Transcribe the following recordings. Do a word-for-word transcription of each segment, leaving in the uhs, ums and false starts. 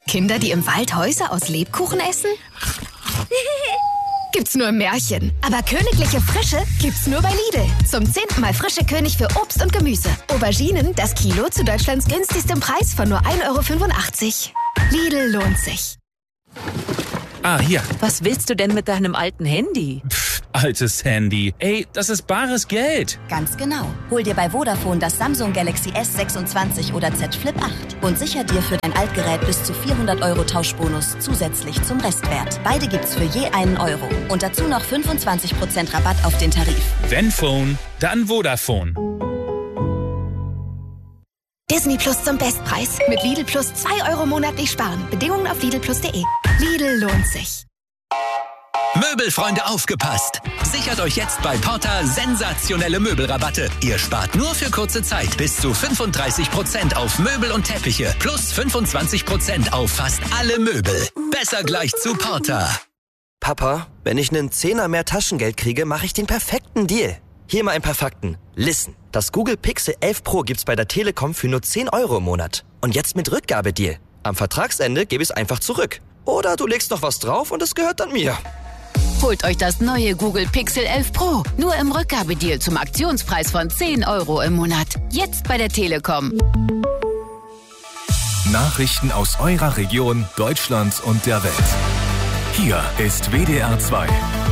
Kinder, die im Wald Häuser aus Lebkuchen essen? Gibt's nur im Märchen. Aber königliche Frische gibt's nur bei Lidl. Zum zehnten Mal frische König für Obst und Gemüse. Auberginen, das Kilo zu Deutschlands günstigstem Preis von nur ein Euro fünfundachtzig. Lidl lohnt sich. Ah, hier. Was willst du denn mit deinem alten Handy? Pff, altes Handy. Ey, das ist bares Geld. Ganz genau. Hol dir bei Vodafone das Samsung Galaxy S sechsundzwanzig oder Z Flip acht und sicher dir für dein Altgerät bis zu vierhundert Euro Tauschbonus zusätzlich zum Restwert. Beide gibt's für je einen Euro. Und dazu noch fünfundzwanzig Prozent Rabatt auf den Tarif. Wenn Phone, dann Vodafone. Disney Plus zum Bestpreis. Mit Lidl Plus zwei Euro monatlich sparen. Bedingungen auf lidl plus punkt de. Lidl lohnt sich. Möbelfreunde, aufgepasst! Sichert euch jetzt bei Porta sensationelle Möbelrabatte. Ihr spart nur für kurze Zeit bis zu fünfunddreißig Prozent auf Möbel und Teppiche plus fünfundzwanzig Prozent auf fast alle Möbel. Besser gleich zu Porta. Papa, wenn ich einen Zehner mehr Taschengeld kriege, mache ich den perfekten Deal. Hier mal ein paar Fakten. Listen, das Google Pixel elf Pro gibt's bei der Telekom für nur zehn Euro im Monat. Und jetzt mit Rückgabedeal. Am Vertragsende gebe ich es einfach zurück. Oder du legst noch was drauf und es gehört dann mir. Holt euch das neue Google Pixel elf Pro. Nur im Rückgabedeal zum Aktionspreis von zehn Euro im Monat. Jetzt bei der Telekom. Nachrichten aus eurer Region, Deutschland und der Welt. Hier ist W D R zwei.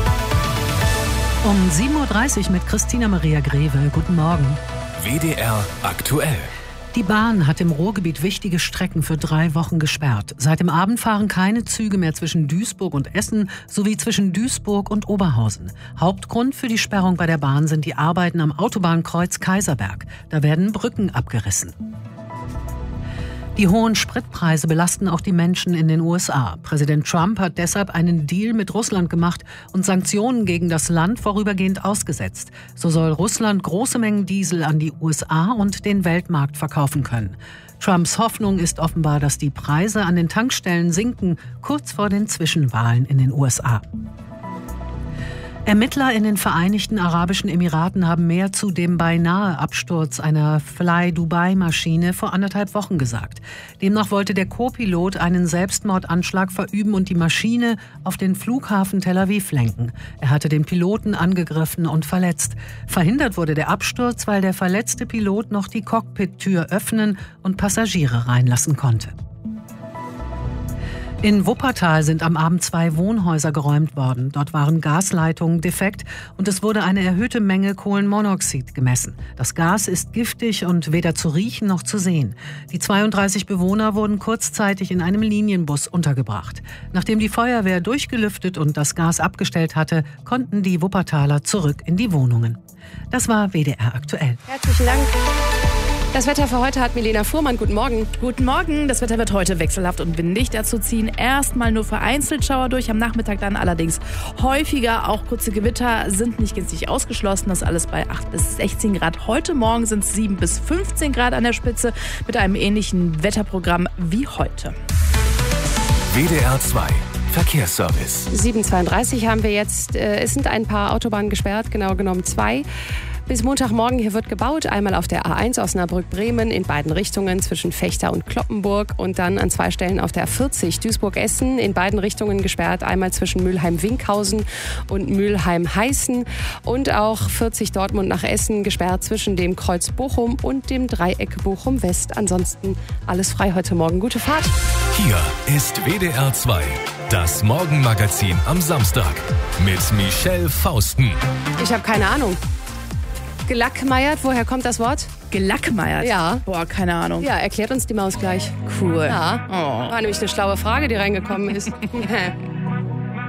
Um sieben Uhr dreißig mit Christina Maria Greve. Guten Morgen. W D R aktuell. Die Bahn hat im Ruhrgebiet wichtige Strecken für drei Wochen gesperrt. Seit dem Abend fahren keine Züge mehr zwischen Duisburg und Essen sowie zwischen Duisburg und Oberhausen. Hauptgrund für die Sperrung bei der Bahn sind die Arbeiten am Autobahnkreuz Kaiserberg. Da werden Brücken abgerissen. Die hohen Spritpreise belasten auch die Menschen in den U S A. Präsident Trump hat deshalb einen Deal mit Russland gemacht und Sanktionen gegen das Land vorübergehend ausgesetzt. So soll Russland große Mengen Diesel an die U S A und den Weltmarkt verkaufen können. Trumps Hoffnung ist offenbar, dass die Preise an den Tankstellen sinken, kurz vor den Zwischenwahlen in den U S A. Ermittler in den Vereinigten Arabischen Emiraten haben mehr zu dem beinahe Absturz einer Fly-Dubai-Maschine vor anderthalb Wochen gesagt. Demnach wollte der Co-Pilot einen Selbstmordanschlag verüben und die Maschine auf den Flughafen Tel Aviv lenken. Er hatte den Piloten angegriffen und verletzt. Verhindert wurde der Absturz, weil der verletzte Pilot noch die Cockpit-Tür öffnen und Passagiere reinlassen konnte. In Wuppertal sind am Abend zwei Wohnhäuser geräumt worden. Dort waren Gasleitungen defekt und es wurde eine erhöhte Menge Kohlenmonoxid gemessen. Das Gas ist giftig und weder zu riechen noch zu sehen. Die zweiunddreißig Bewohner wurden kurzzeitig in einem Linienbus untergebracht. Nachdem die Feuerwehr durchgelüftet und das Gas abgestellt hatte, konnten die Wuppertaler zurück in die Wohnungen. Das war W D R aktuell. Herzlichen Dank. Das Wetter für heute hat Milena Fuhrmann. Guten Morgen. Guten Morgen. Das Wetter wird heute wechselhaft und windig. Dazu ziehen erstmal nur vereinzelt Schauer durch. Am Nachmittag dann allerdings häufiger. Auch kurze Gewitter sind nicht gänzlich ausgeschlossen. Das alles bei acht bis sechzehn Grad. Heute Morgen sind es sieben bis fünfzehn Grad an der Spitze mit einem ähnlichen Wetterprogramm wie heute. W D R zwei. Verkehrsservice. sieben Uhr zweiunddreißig haben wir jetzt. Es sind ein paar Autobahnen gesperrt, genau genommen zwei. Bis Montagmorgen hier wird gebaut, einmal auf der A eins Osnabrück-Bremen in beiden Richtungen zwischen Vechta und Kloppenburg und dann an zwei Stellen auf der A vierzig Duisburg-Essen in beiden Richtungen gesperrt, einmal zwischen Mülheim-Winkhausen und Mülheim-Heißen und auch vierzig Dortmund nach Essen gesperrt zwischen dem Kreuz Bochum und dem Dreieck Bochum-West. Ansonsten alles frei heute Morgen. Gute Fahrt. Hier ist W D R zwei, das Morgenmagazin am Samstag mit Michelle Fausten. Ich habe keine Ahnung. Gelackmeiert, woher kommt das Wort? Gelackmeiert? Ja. Boah, keine Ahnung. Ja, erklärt uns die Maus gleich. Cool. Ja, oh. War nämlich eine schlaue Frage, die reingekommen ist.